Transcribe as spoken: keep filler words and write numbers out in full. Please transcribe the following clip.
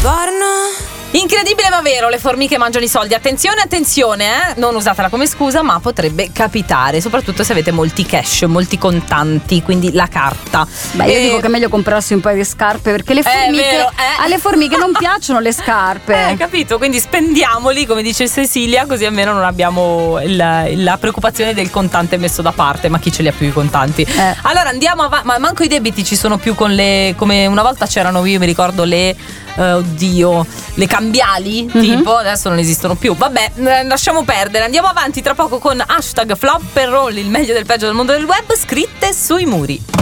Incredibile ma vero, le formiche mangiano i soldi. Attenzione, attenzione, eh? Non usatela come scusa, ma potrebbe capitare, soprattutto se avete molti cash, molti contanti, quindi la carta. Beh, io e... dico che è meglio comprarsi un paio di scarpe, perché le formiche, vero, eh? alle formiche non piacciono le scarpe. Eh, capito? Quindi spendiamoli, come dice Cecilia, così almeno non abbiamo il, la preoccupazione del contante messo da parte. Ma chi ce li ha più i contanti? Eh. Allora andiamo avanti, ma manco i debiti ci sono più con le, come una volta c'erano, io mi ricordo le Uh, oddio, le cambiali, mm-hmm. tipo, adesso non esistono più. Vabbè, eh, lasciamo perdere. Andiamo avanti tra poco con hashtag flop e roll, il meglio del peggio del mondo del web, scritte sui muri.